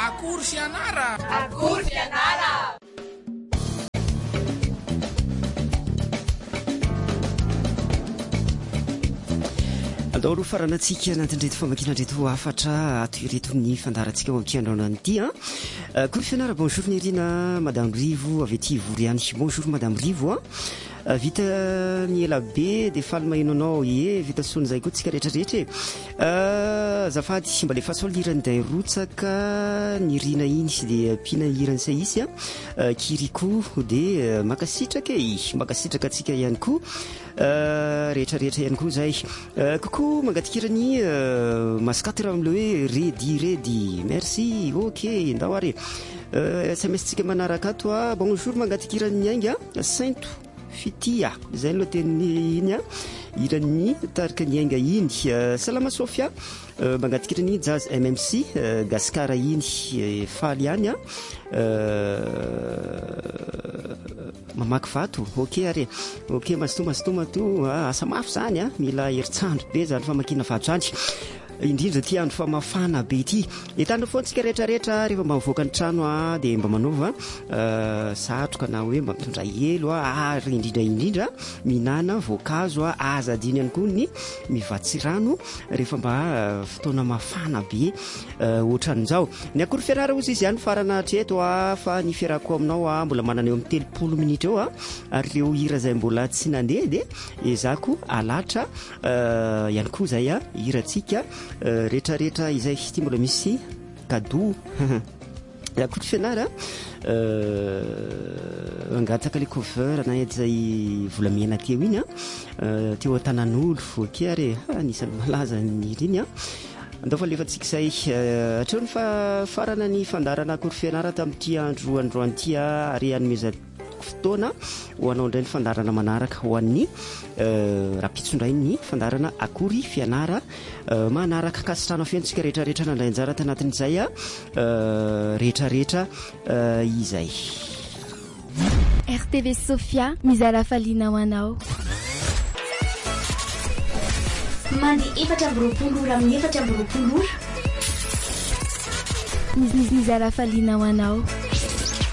Akory fianara. Akory fianara. andao aloha faranatsika anatindreto famakinandreto afatra atoireto ny fandarantsika ao amin'ity andro an'ity a akory fianara bonjour ny rina madame Rivo avy aty Voriany bonjour madame Rivo vita ny ela be dia faly maheno e vita sony zay koa tsika rehetrarehetra zafady mba le fasolo irany day rotsaka ny rina iny sy dia pina irany saisy kiriko dia makasitraka atsika ihany koa rehetrarehetra ihany koa zay kokoa mangatikirany maskatira amile hoe redy merci ok ndao ary SMS tsika manaraka ato bonjour mangatikirany ainga sainto fitia zay lo teny iny irany tarika ny ainga iny salama Sofia mangatikirany jazz MMC gaskara iny faly ihany mamaky vato ok ary ok masitoma to asa mafy zany mila heritsandro be zany famakina vato zany indrindra ty andro fa mafana be ity itandro foantsika rehetrarehetra rehefa mba mivoaka ny trano dia mba manova satroka na hoe mba mitondra elo ary indrindra minana voankazo azadiny ihany koa ny mivatsy rano rehefa mba fotoana mafana be ohatran'izao ny akory fianara ozy izy ihany farana hatreto fa ny fiarako aminao mbola manana eo amin'ny 30 minitra eo ary leo hira zay mbola tsy nandeha dia ezako alatra ihany koa zay hiratsika rehetrarehetra izay ty mbola misy cadeau akory fianara angataka le cover na edy zay volamena teo iny teo tanan'olo ok ary anisany malaza ny riny andao fa lefatsika zay hatreo ny farana ny fandarana akory fianara tamin'ity androany ty ary anomeza fotoana ho anao indray ny fandarana manaraka ho an'ny rapitsondray ny fandarana akory fianara manaraka kasitrano fiantsika rehetrarehetra nandray anjara tanatin'izay rehetrarehetra izay RTV Sofia mizara falina ho anao mandi 4 amin'ny 4 mizara falina ho anao